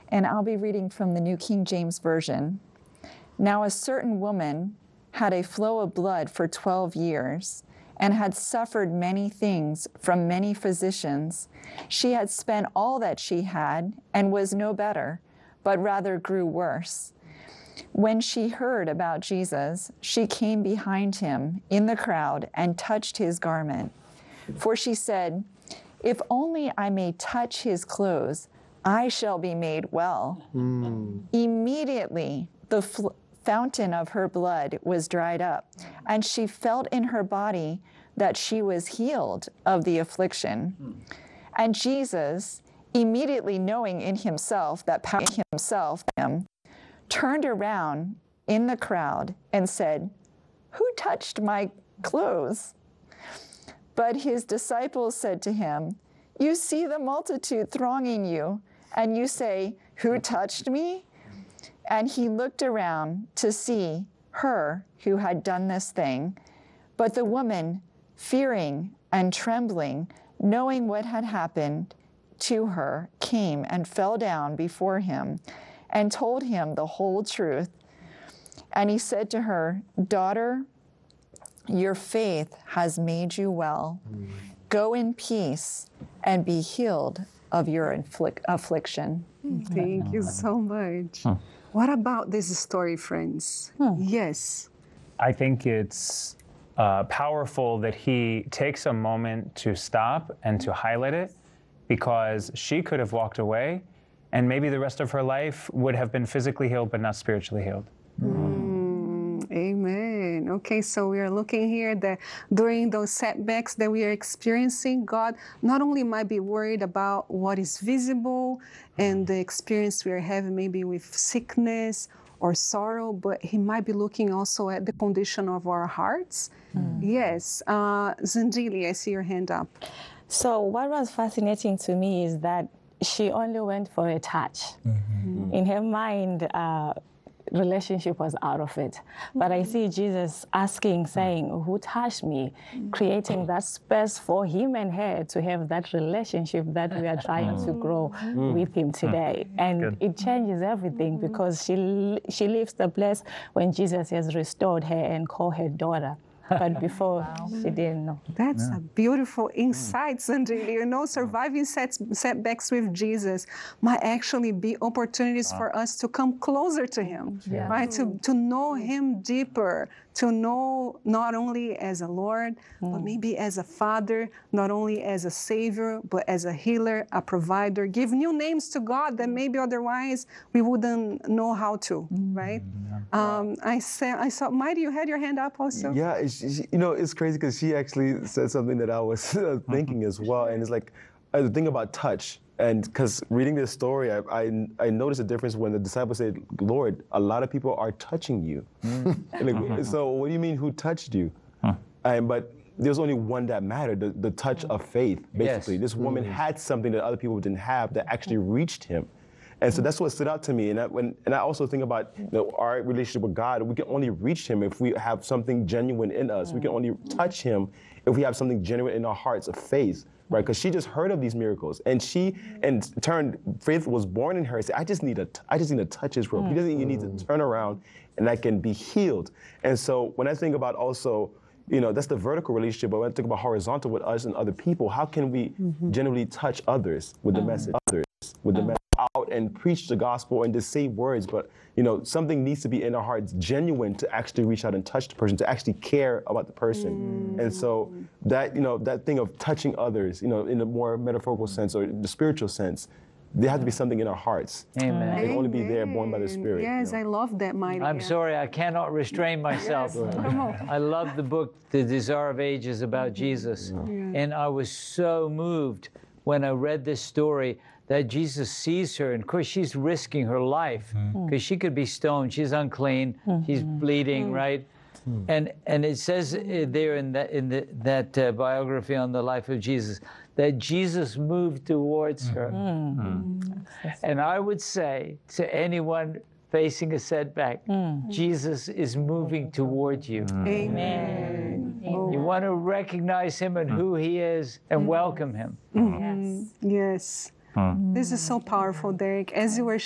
And I'll be reading from the New King James Version. Now a certain woman had a flow of blood for 12 years and had suffered many things from many physicians. She had spent all that she had and was no better, but rather grew worse. When she heard about Jesus, she came behind him in the crowd and touched his garment. For she said, "If only I may touch his clothes, I shall be made well." Immediately, the fountain of her blood was dried up, and she felt in her body that she was healed of the affliction. And Jesus, immediately knowing in himself that power in himself turned around in the crowd and said, "Who touched my clothes?" But his disciples said to him, "You see the multitude thronging you, and you say, 'Who touched me?'" And he looked around to see her who had done this thing. But the woman, fearing and trembling, knowing what had happened to her, came and fell down before him and told him the whole truth. And he said to her, "Daughter, your faith has made you well. Go in peace and be healed of your affliction." Thank you so much. What about this story, friends? Yes. I think it's powerful that he takes a moment to stop and to highlight it, because she could have walked away and maybe the rest of her life would have been physically healed but not spiritually healed. Amen. Okay, so we are looking here that during those setbacks that we are experiencing, God not only might be worried about what is visible and the experience we are having maybe with sickness or sorrow, but he might be looking also at the condition of our hearts. Yes. Zandili, I see your hand up. So what was fascinating to me is that she only went for a touch. In her mind, relationship was out of it. But I see Jesus asking, saying, "Who touched me?" Creating that space for him and her to have that relationship that we are trying to grow with him today. And it changes everything, because she lives the place when Jesus has restored her and called her daughter. But before, she didn't know. That's a beautiful insight, Zandili. You know, surviving setbacks with Jesus might actually be opportunities for us to come closer to him, right? To know him deeper, to know not only as a Lord, but maybe as a Father, not only as a Savior, but as a healer, a provider. Give new names to God that maybe otherwise we wouldn't know how to, right? I saw, Mighty, you had your hand up also? Yeah, it's crazy because she actually said something that I was thinking as well. And it's like, the thing about touch, and because reading this story, I noticed a difference when the disciples said, "Lord, a lot of people are touching you." So what do you mean, who touched you? But there's only one that mattered, the touch of faith, basically. Yes. This woman had something that other people didn't have that actually reached him. And so that's what stood out to me. And I also think about our relationship with God. We can only reach him if we have something genuine in us. We can only touch him if we have something genuine in our hearts of faith, right? Because she just heard of these miracles, and in turn, faith was born in her. Said, I just need to touch his robe. He doesn't even need to turn around, and I can be healed. And so when I think about also, that's the vertical relationship, but when I think about horizontal with us and other people, how can we genuinely touch others with the message? Out and preach the gospel and to say words, but something needs to be in our hearts, genuine, to actually reach out and touch the person, to actually care about the person. And so that that thing of touching others, in a more metaphorical sense or the spiritual sense, there has to be something in our hearts. Amen. It can only be there, born by the Spirit. Yes, I love that, Mighty. I'm sorry, I cannot restrain myself. I love the book, The Desire of Ages, about Jesus. And I was so moved when I read this story that Jesus sees her, and of course she's risking her life because she could be stoned. She's unclean. She's bleeding, right? And it says there in that biography on the life of Jesus that Jesus moved towards her. And I would say to anyone facing a setback, Jesus is moving toward you. Amen. You want to recognize him and who he is and welcome him. Yes. This is so powerful, Derek. As you were